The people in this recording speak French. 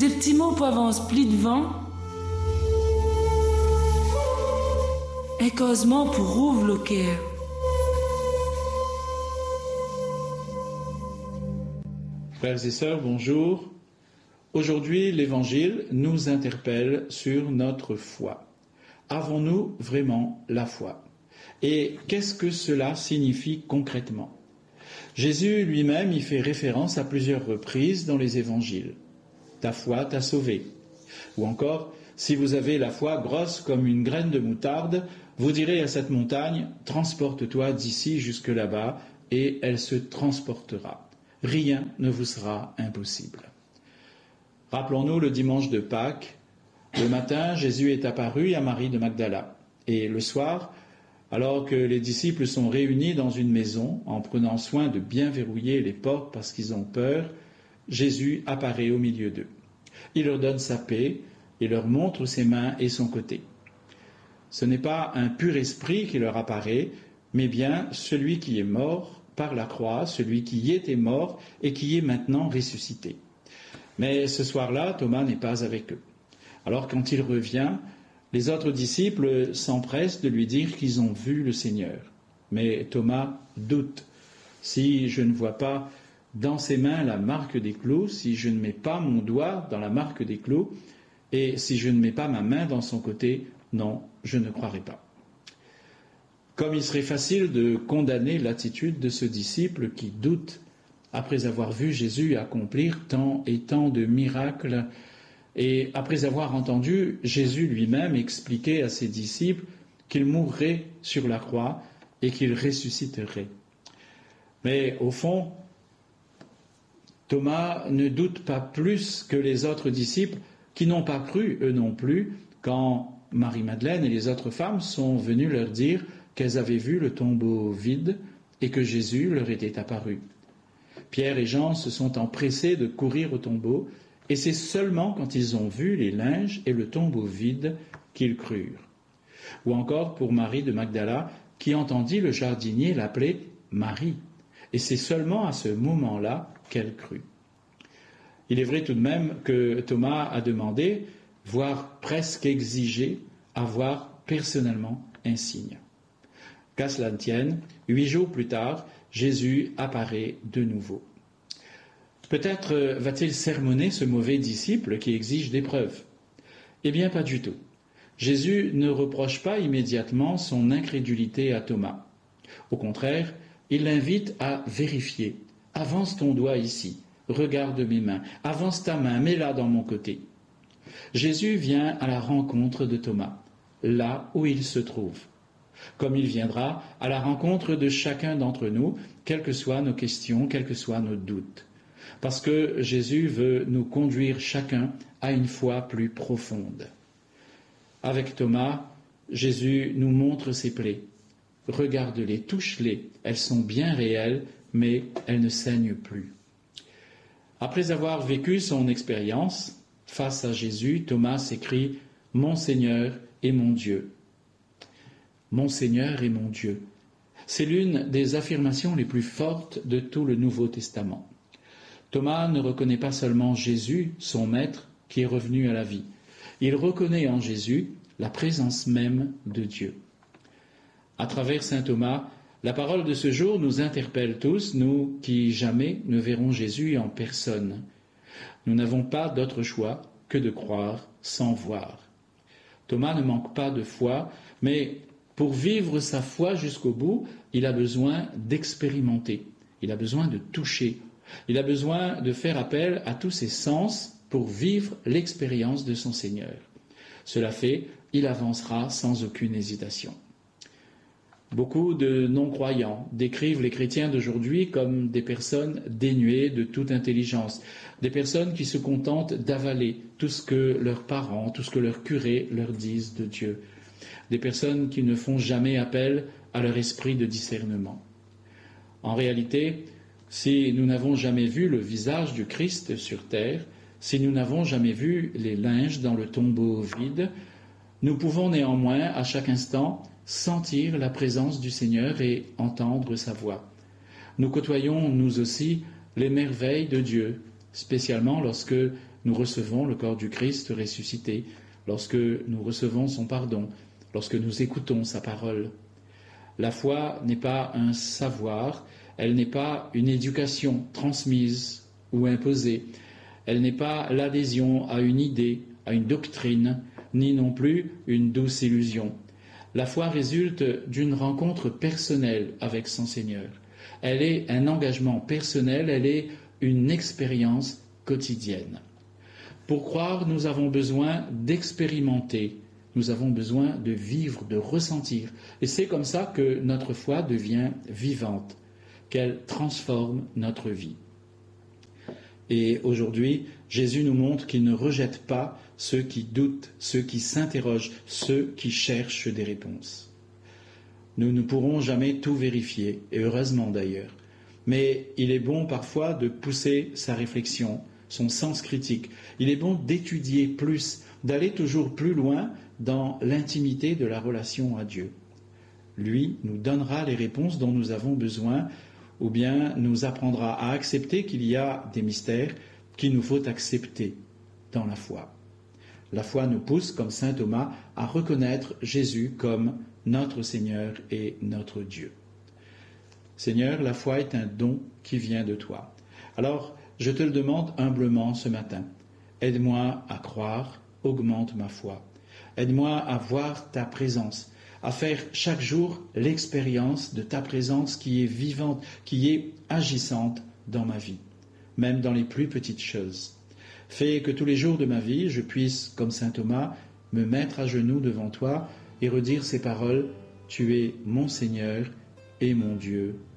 des petits mots pour avance pli devant, et causement pour rouvre le cœur. Frères et sœurs, bonjour. Aujourd'hui, l'Évangile nous interpelle sur notre foi. Avons-nous vraiment la foi ? Et qu'est-ce que cela signifie concrètement ? Jésus lui-même y fait référence à plusieurs reprises dans les Évangiles. Ta foi t'a sauvé. Ou encore, si vous avez la foi grosse comme une graine de moutarde, vous direz à cette montagne, transporte-toi d'ici jusque là-bas, et elle se transportera. Rien ne vous sera impossible. Rappelons-nous le dimanche de Pâques. Le matin, Jésus est apparu à Marie de Magdala. Et le soir, alors que les disciples sont réunis dans une maison, en prenant soin de bien verrouiller les portes parce qu'ils ont peur, Jésus apparaît au milieu d'eux. Il leur donne sa paix et leur montre ses mains et son côté. Ce n'est pas un pur esprit qui leur apparaît, mais bien celui qui est mort par la croix, celui qui y était mort et qui est maintenant ressuscité. Mais ce soir-là, Thomas n'est pas avec eux. Alors quand il revient, les autres disciples s'empressent de lui dire qu'ils ont vu le Seigneur. Mais Thomas doute. Si je ne vois pas dans ses mains la marque des clous, si je ne mets pas mon doigt dans la marque des clous, et si je ne mets pas ma main dans son côté, non, je ne croirai pas. Comme il serait facile de condamner l'attitude de ce disciple qui doute après avoir vu Jésus accomplir tant et tant de miracles et après avoir entendu Jésus lui-même expliquer à ses disciples qu'il mourrait sur la croix et qu'il ressusciterait. Mais au fond, Thomas ne doute pas plus que les autres disciples qui n'ont pas cru, eux non plus, quand Marie-Madeleine et les autres femmes sont venues leur dire qu'elles avaient vu le tombeau vide et que Jésus leur était apparu. Pierre et Jean se sont empressés de courir au tombeau et c'est seulement quand ils ont vu les linges et le tombeau vide qu'ils crurent. Ou encore pour Marie de Magdala qui entendit le jardinier l'appeler Marie et c'est seulement à ce moment-là qu'elle crut. Il est vrai tout de même que Thomas a demandé, voire presque exigé, à voir personnellement un signe. Qu'à cela ne tienne, 8 jours plus tard, Jésus apparaît de nouveau. Peut-être va-t-il sermonner ce mauvais disciple qui exige des preuves ? Eh bien, pas du tout. Jésus ne reproche pas immédiatement son incrédulité à Thomas. Au contraire, il l'invite à vérifier. Avance ton doigt ici, regarde mes mains, avance ta main, mets-la dans mon côté. Jésus vient à la rencontre de Thomas, là où il se trouve. Comme il viendra à la rencontre de chacun d'entre nous, quelles que soient nos questions, quels que soient nos doutes. Parce que Jésus veut nous conduire chacun à une foi plus profonde. Avec Thomas, Jésus nous montre ses plaies. Regarde-les, touche-les, elles sont bien réelles, mais elles ne saignent plus. Après avoir vécu son expérience, face à Jésus, Thomas s'écrie « Mon Seigneur et mon Dieu ». Mon Seigneur et mon Dieu. C'est l'une des affirmations les plus fortes de tout le Nouveau Testament. Thomas ne reconnaît pas seulement Jésus, son maître, qui est revenu à la vie. Il reconnaît en Jésus la présence même de Dieu. À travers saint Thomas, la parole de ce jour nous interpelle tous, nous qui jamais ne verrons Jésus en personne. Nous n'avons pas d'autre choix que de croire sans voir. Thomas ne manque pas de foi, mais pour vivre sa foi jusqu'au bout, il a besoin d'expérimenter, il a besoin de toucher, il a besoin de faire appel à tous ses sens pour vivre l'expérience de son Seigneur. Cela fait, il avancera sans aucune hésitation. Beaucoup de non-croyants décrivent les chrétiens d'aujourd'hui comme des personnes dénuées de toute intelligence, des personnes qui se contentent d'avaler tout ce que leurs parents, tout ce que leurs curés leur disent de Dieu, des personnes qui ne font jamais appel à leur esprit de discernement. En réalité, si nous n'avons jamais vu le visage du Christ sur terre, si nous n'avons jamais vu les linges dans le tombeau vide, nous pouvons néanmoins, à chaque instant, sentir la présence du Seigneur et entendre sa voix. Nous côtoyons, nous aussi, les merveilles de Dieu, spécialement lorsque nous recevons le corps du Christ ressuscité, lorsque nous recevons son pardon, lorsque nous écoutons sa parole. La foi n'est pas un savoir, elle n'est pas une éducation transmise ou imposée, elle n'est pas l'adhésion à une idée, à une doctrine, ni non plus une douce illusion. La foi résulte d'une rencontre personnelle avec son Seigneur. Elle est un engagement personnel, elle est une expérience quotidienne. Pour croire, nous avons besoin d'expérimenter, nous avons besoin de vivre, de ressentir. Et c'est comme ça que notre foi devient vivante, qu'elle transforme notre vie. Et aujourd'hui, Jésus nous montre qu'il ne rejette pas ceux qui doutent, ceux qui s'interrogent, ceux qui cherchent des réponses. Nous ne pourrons jamais tout vérifier, et heureusement d'ailleurs. Mais il est bon parfois de pousser sa réflexion, son sens critique. Il est bon d'étudier plus, d'aller toujours plus loin dans l'intimité de la relation à Dieu. Lui nous donnera les réponses dont nous avons besoin, ou bien nous apprendra à accepter qu'il y a des mystères qu'il nous faut accepter dans la foi. La foi nous pousse, comme saint Thomas, à reconnaître Jésus comme notre Seigneur et notre Dieu. Seigneur, la foi est un don qui vient de toi. Alors, je te le demande humblement ce matin. Aide-moi à croire, augmente ma foi. Aide-moi à voir ta présence, à faire chaque jour l'expérience de ta présence qui est vivante, qui est agissante dans ma vie, même dans les plus petites choses. Fais que tous les jours de ma vie, je puisse, comme saint Thomas, me mettre à genoux devant toi et redire ces paroles « Tu es mon Seigneur et mon Dieu.